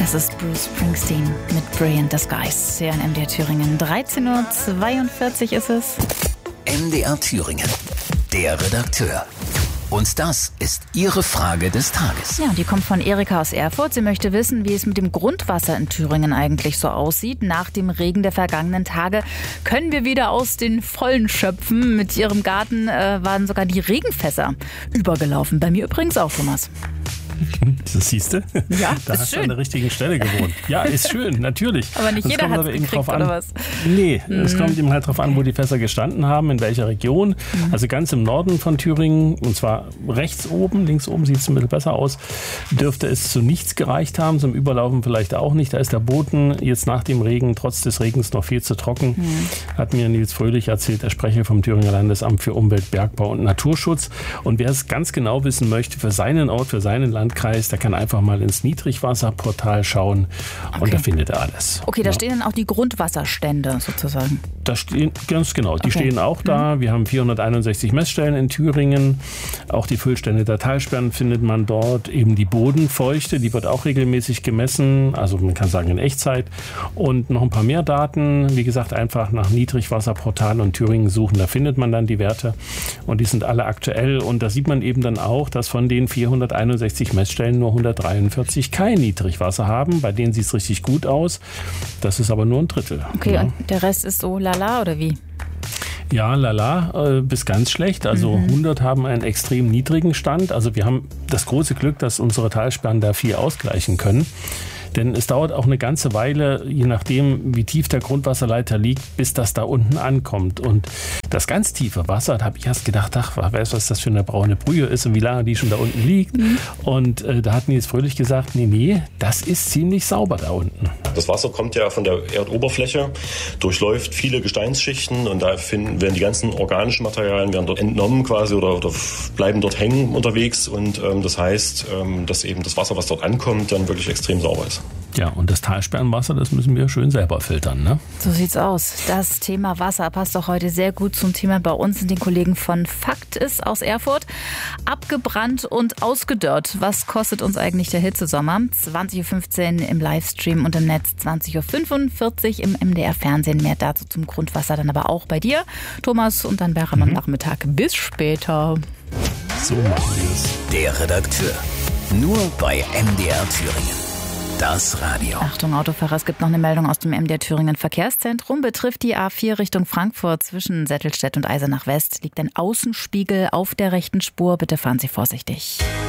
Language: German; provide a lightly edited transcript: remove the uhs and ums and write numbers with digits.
Das ist Bruce Springsteen mit Brilliant Skies. Hier in MDR Thüringen. 13:42 Uhr ist es. MDR Thüringen, der Redakteur. Und das ist Ihre Frage des Tages. Ja, die kommt von Erika aus Erfurt. Sie möchte wissen, wie es mit dem Grundwasser in Thüringen eigentlich so aussieht. Nach dem Regen der vergangenen Tage können wir wieder aus den Vollen schöpfen. Mit ihrem Garten waren sogar die Regenfässer übergelaufen. Bei mir übrigens auch, Thomas. Das siehst du? Ja, da ist hast schön. du an der richtigen Stelle gewohnt. Ja, ist schön, natürlich. Aber nicht jeder hat es gekriegt, oder was? Nee, es kommt eben halt drauf an, wo die Fässer gestanden haben, in welcher Region. Also ganz im Norden von Thüringen, und zwar rechts oben, links oben sieht es ein bisschen besser aus, dürfte es zu nichts gereicht haben, zum Überlaufen vielleicht auch nicht. Da ist der Boden jetzt nach dem Regen, trotz des Regens, noch viel zu trocken. Hat mir Nils Fröhlich erzählt, der Sprecher vom Thüringer Landesamt für Umwelt, Bergbau und Naturschutz. Und wer es ganz genau wissen möchte, für seinen Ort, für seinen Landkreis, der kann einfach mal ins Niedrigwasserportal schauen und da findet er alles. Okay, da stehen dann auch die Grundwasserstände sozusagen. Da stehen, ganz genau, die stehen auch da. Wir haben 461 Messstellen in Thüringen. Auch die Füllstände der Talsperren findet man dort. Eben die Bodenfeuchte, die wird auch regelmäßig gemessen. Also man kann sagen in Echtzeit. Und noch ein paar mehr Daten. Wie gesagt, einfach nach Niedrigwasserportal und Thüringen suchen. Da findet man dann die Werte. Und die sind alle aktuell. Und da sieht man eben dann auch, dass von den 461 Messstellen nur 143 kein Niedrigwasser haben. Bei denen sieht es richtig gut aus. Das ist aber nur ein Drittel. Okay, ja. Und der Rest ist so lala oder wie? Ja, lala, bis ganz schlecht. Also 100 haben einen extrem niedrigen Stand. Also wir haben das große Glück, dass unsere Talsperren da viel ausgleichen können. Denn es dauert auch eine ganze Weile, je nachdem, wie tief der Grundwasserleiter liegt, bis das da unten ankommt. Und das ganz tiefe Wasser, da habe ich erst gedacht, ach, weißt du, was das für eine braune Brühe ist und wie lange die schon da unten liegt. Und da hat Nils Fröhlich gesagt, nee, das ist ziemlich sauber da unten. Das Wasser kommt ja von der Erdoberfläche, durchläuft viele Gesteinsschichten und da werden die ganzen organischen Materialien werden dort entnommen quasi oder bleiben dort hängen unterwegs. Und das heißt, dass eben das Wasser, was dort ankommt, dann wirklich extrem sauber ist. Ja, und das Talsperrenwasser, das müssen wir schön selber filtern, ne? So sieht's aus. Das Thema Wasser passt auch heute sehr gut zum Thema bei uns und den Kollegen von Fakt ist aus Erfurt. Abgebrannt und ausgedörrt. Was kostet uns eigentlich der Hitzesommer? 20:15 Uhr im Livestream und im Netz, 20:45 Uhr im MDR-Fernsehen. Mehr dazu zum Grundwasser dann aber auch bei dir, Thomas, und dann wäre am Nachmittag. Bis später. So machen wir es. Der Redakteur. Nur bei MDR Thüringen. Das Radio. Achtung, Autofahrer, es gibt noch eine Meldung aus dem MDR Thüringen Verkehrszentrum. Betrifft die A4 Richtung Frankfurt zwischen Settelstedt und Eisenach West. Liegt ein Außenspiegel auf der rechten Spur. Bitte fahren Sie vorsichtig.